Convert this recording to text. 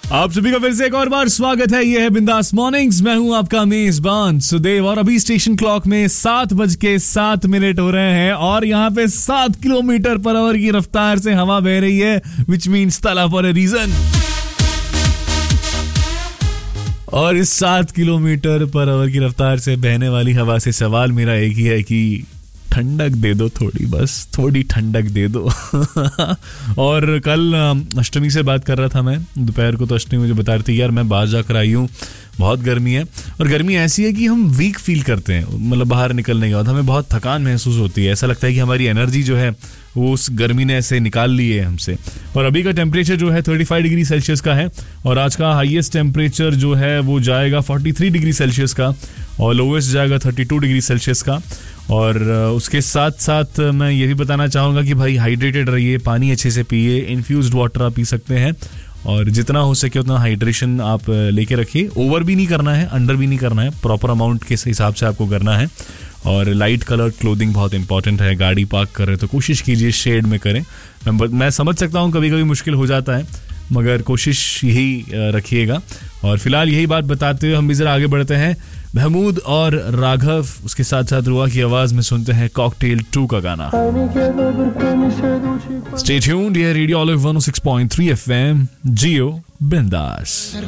आप सभी का फिर से एक और बार स्वागत है। ये है बिंदास मॉर्निंग्स। मैं हूं आपका मेजबान सुदेव और अभी स्टेशन क्लॉक में 7:07 हो रहे हैं और यहाँ पे 7 किलोमीटर पर आवर की रफ्तार से हवा बह रही है, विच मीन्स तला फॉर अ रीजन। और इस 7 किलोमीटर पर आवर की रफ्तार से बहने वाली हवा से सवाल मेरा एक ही है कि ठंडक दे दो थोड़ी, बस थोड़ी ठंडक दे दो। और कल अष्टमी से बात कर रहा था मैं दोपहर को, तो अष्टमी मुझे बता रही थी यार मैं बाहर जाकर आई हूँ, बहुत गर्मी है। और गर्मी ऐसी है कि हम वीक फील करते हैं, मतलब बाहर निकलने के बाद हमें बहुत थकान महसूस होती है। ऐसा लगता है कि हमारी एनर्जी जो है वो उस गर्मी ने ऐसे निकाल ली है हमसे। और अभी का टेम्परेचर जो है 35 डिग्री सेल्सियस का है और आज का हाईएस्ट टेम्परेचर जो है वो जाएगा 43 डिग्री सेल्सियस का और लोवेस्ट जाएगा 32 डिग्री सेल्सियस का। और उसके साथ साथ मैं ये भी बताना चाहूँगा कि भाई हाइड्रेटेड रहिए, पानी अच्छे से पिए, इन्फ्यूज्ड वाटर आप पी सकते हैं और जितना हो सके उतना हाइड्रेशन आप लेके रखिए। ओवर भी नहीं करना है, अंडर भी नहीं करना है, प्रॉपर अमाउंट के हिसाब से आपको करना है। और लाइट कलर क्लोथिंग बहुत इंपॉर्टेंट है। गाड़ी पार्क कर रहे तो कोशिश कीजिए शेड में करें। मैं समझ सकता हूँ कभी कभी मुश्किल हो जाता है, मगर कोशिश यही रखिएगा। और फिलहाल यही बात बताते हुए हम भी जरा आगे बढ़ते हैं। महमूद और राघव, उसके साथ साथ रुआ की आवाज में सुनते हैं कॉकटेल 2 का गाना। स्टे ट्यून्ड, ये रेडियो ऑलिव 106.3 FM, जियो बिंदास।